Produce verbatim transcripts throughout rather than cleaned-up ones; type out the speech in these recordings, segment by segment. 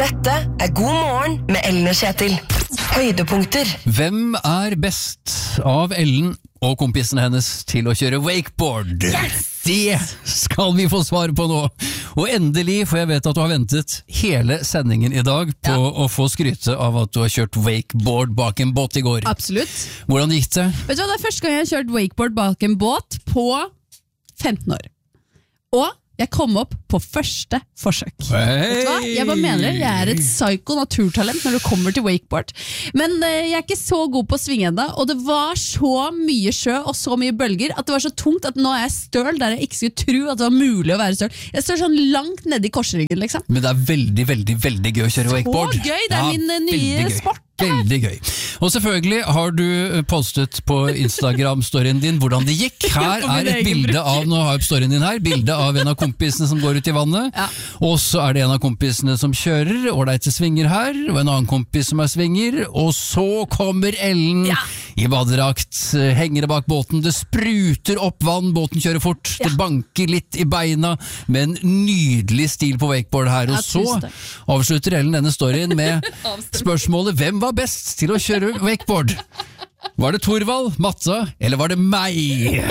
Dette er God morgen med Ellen og Kjetil. Høydepunkter. Hvem er best av Ellen og kompisene hennes til å kjøre wakeboard? Yes! Det skal vi få svar på nå. Og endelig, for jeg vet at du har ventet hele sendingen i dag på ja. å få skryte av at du har kjørt wakeboard bak en båt i går. Absolutt. Hvordan gikk det? Vet du hva, det er første gang jeg har kjørt wakeboard bak en båt på femten år. Og jeg kom opp på første forsøk. Hey. Vet du hva? Jeg bare mener det, jeg er et psyko naturtalent når det kommer til wakeboard. Men uh, jeg er ikke så god på å svinge enda, og det var så mye sjø og så mye bølger at det var så tungt at nå er jeg støl der jeg ikke skulle tro at det var mulig å være støl. Jeg står sånn langt nede i korsryggen, liksom. Men det er veldig, veldig, veldig gøy å kjøre wakeboard. Så gøy, det er ja, min uh, nye sport. Veldig gøy. Og selvfølgelig har du postet på Instagram-storyen din hvordan det gikk. Her er et bilde av, nå har jeg storyen din her, bilde av en av kompisene som går ut i vannet, ja. Og så er det en av kompisene som kjører, og det er til svinger her, og en annen kompis som er svinger, og så kommer Ellen ja. i badedrakt, henger bak båten, det spruter opp vann, båten kjører fort, ja. det banker litt i beina, med en nydelig stil på wakeboard her, og ja, så avslutter Ellen denne storyen med spørsmålet, hvem var best til å kjøre wakeboard? Var det Torvald, Matta, eller var det meg?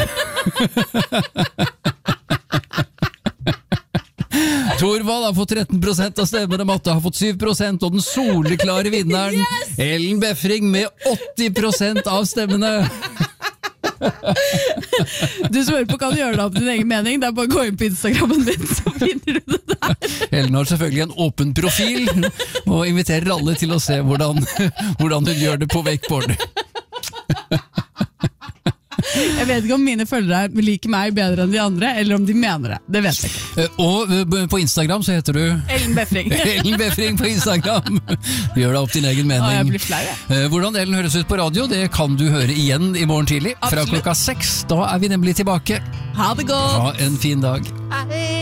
Torvald har fått tretten prosent av stemmene, Matta har fått syv prosent, og den soleklare vinneren, yes! Ellen Befring med åtti prosent av stemmene. Du spør på, kan du gjøre det opp din egen mening? Det er bare å gå inn på Instagrammen din, så finner du det der. Ellen har selvfølgelig en åpen profil, og inviterer alle til å se hvordan, hvordan hun gjør det på wakeboard. Jeg vet ikke om mine følgere liker meg bedre enn de andre, eller om de mener det. Det vet jeg ikke. Og på Instagram så heter du Ellen Befring. Ellen Befring på Instagram. Gjør deg opp din egen mening. Å, jeg blir flau, jeg. Hvordan Ellen høres ut på radio, det kan du høre igjen i morgen tidlig. Fra Absolutt. klokka seks. Da er vi nemlig tilbake. Ha det godt. Ha en fin dag. Hei.